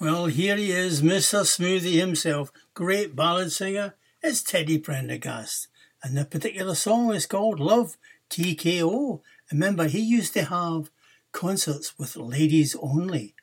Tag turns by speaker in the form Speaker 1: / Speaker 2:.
Speaker 1: Well, here he is, Mr. Smoothie himself, great ballad singer. It's Teddy Prendergast. And the particular song is called Love TKO. Remember, he used to have concerts with ladies only.